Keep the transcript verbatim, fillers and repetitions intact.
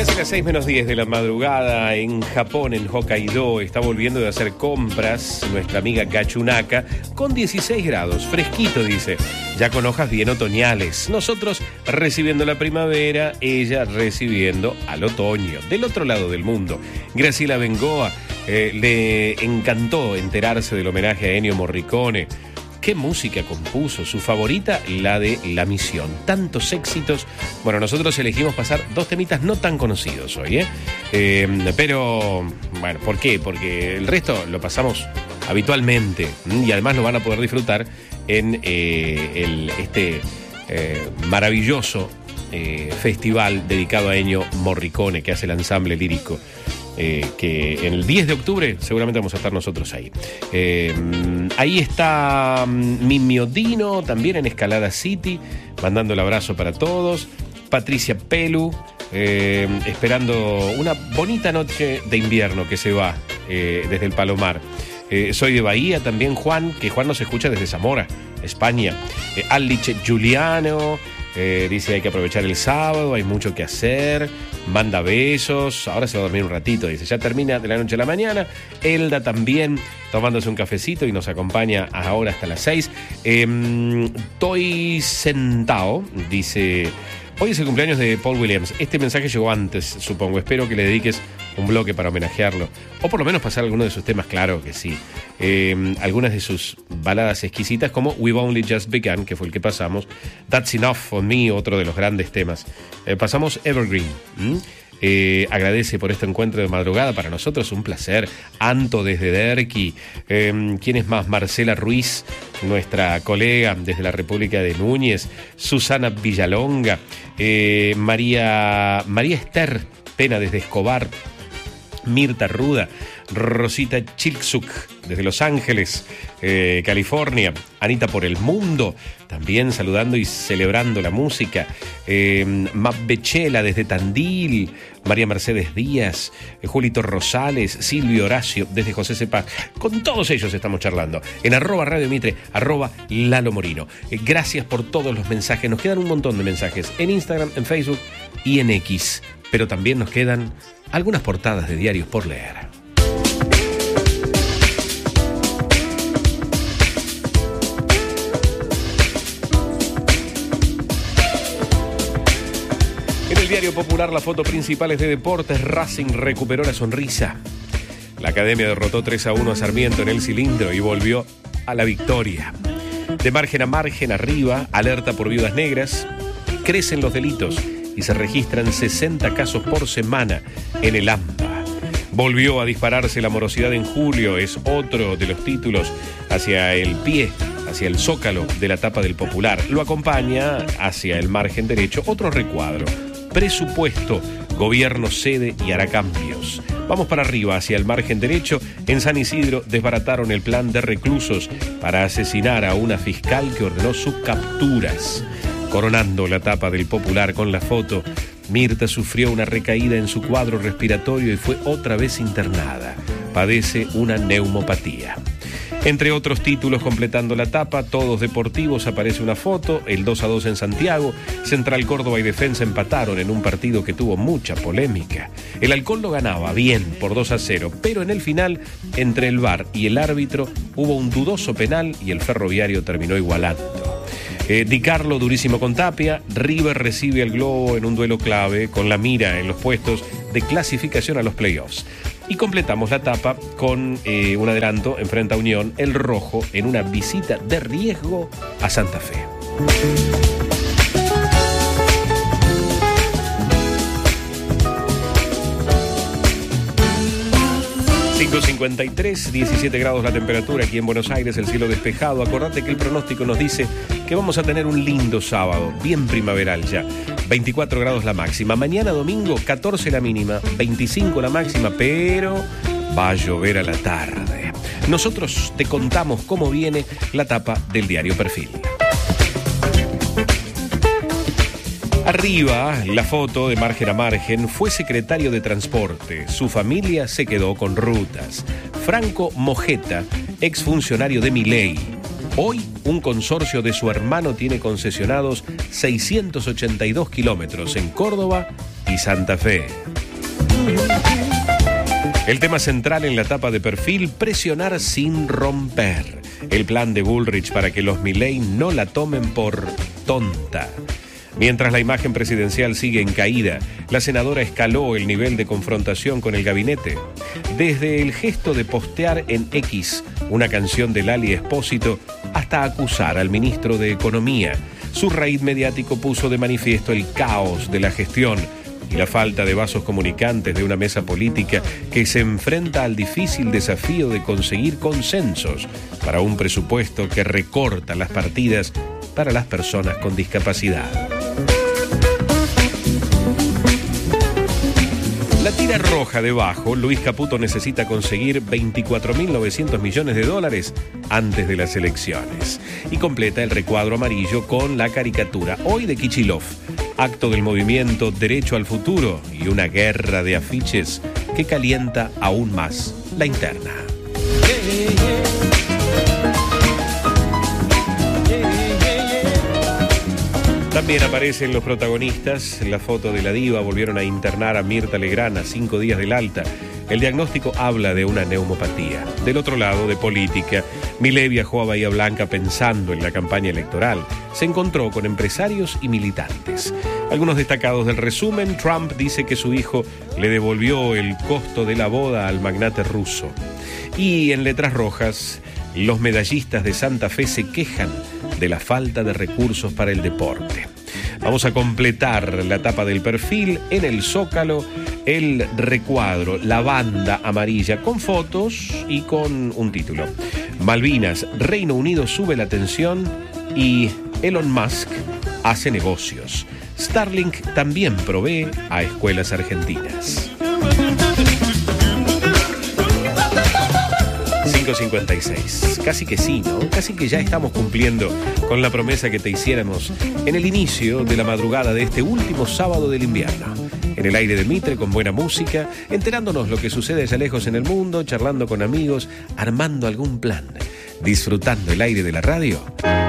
Casi las seis menos diez de la madrugada en Japón, en Hokkaido, está volviendo de hacer compras nuestra amiga Gachunaka con dieciséis grados, fresquito dice, ya con hojas bien otoñales. Nosotros recibiendo la primavera, ella recibiendo al otoño. Del otro lado del mundo, Graciela Bengoa eh, le encantó enterarse del homenaje a Ennio Morricone. ¿Qué música compuso? Su favorita, la de La Misión. Tantos éxitos. Bueno, nosotros elegimos pasar dos temitas no tan conocidos hoy, ¿eh? eh pero, bueno, ¿por qué? Porque el resto lo pasamos habitualmente y además lo van a poder disfrutar en eh, el, este eh, maravilloso eh, festival dedicado a Ennio Morricone que hace el ensamble lírico. Eh, que el diez de octubre seguramente vamos a estar nosotros ahí. Eh, ahí está Mimio Dino, también en Escalada City, mandando el abrazo para todos. Patricia Pelu, eh, esperando una bonita noche de invierno que se va eh, desde el Palomar. Eh, soy de Bahía también, Juan, que Juan nos escucha desde Zamora, España. Eh, Aliche Giuliano. Eh, dice hay que aprovechar el sábado, hay mucho que hacer, manda besos, ahora se va a dormir un ratito, dice, ya termina de la noche a la mañana. Elda también tomándose un cafecito y nos acompaña ahora hasta las seis. Eh, Estoy sentado, dice, hoy es el cumpleaños de Paul Williams, este mensaje llegó antes, supongo, espero que le dediques un bloque para homenajearlo, o por lo menos pasar alguno de sus temas, claro que sí. Eh, algunas de sus baladas exquisitas como We've Only Just Begun, que fue el que pasamos, That's Enough for Me, otro de los grandes temas. Eh, pasamos Evergreen. ¿Mm? Eh, agradece por este encuentro de madrugada, para nosotros un placer. Anto desde Derqui. Eh, ¿Quién es más? Marcela Ruiz, nuestra colega desde la República de Núñez. Susana Villalonga. Eh, María, María Esther Pena desde Escobar. Mirta Ruda, Rosita Chilksuk desde Los Ángeles, eh, California, Anita por el Mundo, también saludando y celebrando la música, eh, Mabechela desde Tandil, María Mercedes Díaz, eh, Julito Rosales, Silvio Horacio desde José Cepaz. Con todos ellos estamos charlando en arroba Radio Mitre, arroba Lalo Morino. Eh, gracias por todos los mensajes, nos quedan un montón de mensajes en Instagram, en Facebook y en X, pero también nos quedan algunas portadas de diarios por leer. En el Diario Popular, la foto principal es de deportes. Racing recuperó la sonrisa. La Academia derrotó tres a uno a Sarmiento en el cilindro y volvió a la victoria. De margen a margen, arriba, alerta por viudas negras. Crecen los delitos y se registran sesenta casos por semana en el AMBA. Volvió a dispararse la morosidad en julio, es otro de los títulos hacia el pie, hacia el zócalo de la tapa del Popular. Lo acompaña hacia el margen derecho otro recuadro. Presupuesto, gobierno cede y hará cambios. Vamos para arriba, hacia el margen derecho. En San Isidro desbarataron el plan de reclusos para asesinar a una fiscal que ordenó sus capturas. Coronando la tapa del Popular con la foto, Mirta sufrió una recaída en su cuadro respiratorio y fue otra vez internada. Padece una neumopatía. Entre otros títulos completando la tapa, todos deportivos, aparece una foto, el dos a dos en Santiago, Central Córdoba y Defensa empataron en un partido que tuvo mucha polémica. El Alcohol lo ganaba bien por dos a cero, pero en el final, entre el V A R y el árbitro, hubo un dudoso penal y el Ferroviario terminó igualando. Eh, Di Carlo durísimo con Tapia. River recibe el Globo en un duelo clave con la mira en los puestos de clasificación a los playoffs. Y completamos la tapa con eh, un adelanto en frente a Unión, el rojo en una visita de riesgo a Santa Fe. cinco cincuenta y tres, diecisiete grados la temperatura aquí en Buenos Aires, el cielo despejado. Acordate que el pronóstico nos dice que vamos a tener un lindo sábado, bien primaveral ya. veinticuatro grados la máxima. Mañana domingo, catorce la mínima, veinticinco la máxima, pero va a llover a la tarde. Nosotros te contamos cómo viene la tapa del diario Perfil. Arriba, la foto de margen a margen, fue secretario de Transporte. Su familia se quedó con rutas. Franco Mojeta, exfuncionario de Milei. Hoy, un consorcio de su hermano tiene concesionados seiscientos ochenta y dos kilómetros en Córdoba y Santa Fe. El tema central en la tapa de Perfil, presionar sin romper. El plan de Bullrich para que los Milei no la tomen por tonta. Mientras la imagen presidencial sigue en caída, la senadora escaló el nivel de confrontación con el gabinete. Desde el gesto de postear en X una canción de Lali Espósito hasta acusar al ministro de Economía. Su raíz mediático puso de manifiesto el caos de la gestión y la falta de vasos comunicantes de una mesa política que se enfrenta al difícil desafío de conseguir consensos para un presupuesto que recorta las partidas para las personas con discapacidad. La tira roja debajo, Luis Caputo necesita conseguir veinticuatro mil novecientos millones de dólares antes de las elecciones. Y completa el recuadro amarillo con la caricatura, hoy de Kicillof, acto del movimiento Derecho al Futuro y una guerra de afiches que calienta aún más la interna. También aparecen los protagonistas. La foto de la diva, volvieron a internar a Mirta Legrand a cinco días del alta. El diagnóstico habla de una neumopatía. Del otro lado, de política, Milei viajó a Bahía Blanca pensando en la campaña electoral. Se encontró con empresarios y militantes. Algunos destacados del resumen: Trump dice que su hijo le devolvió el costo de la boda al magnate ruso. Y en letras rojas, los medallistas de Santa Fe se quejan de la falta de recursos para el deporte. Vamos a completar la tapa del Perfil en el Zócalo, el recuadro, la banda amarilla, con fotos y con un título. Malvinas, Reino Unido sube la tensión y Elon Musk hace negocios. Starlink también provee a escuelas argentinas. cinco cincuenta y seis. Casi que sí, ¿no? Casi que ya estamos cumpliendo con la promesa que te hiciéramos en el inicio de la madrugada de este último sábado del invierno. En el aire de Mitre, con buena música, enterándonos lo que sucede allá lejos en el mundo, charlando con amigos, armando algún plan, disfrutando el aire de la radio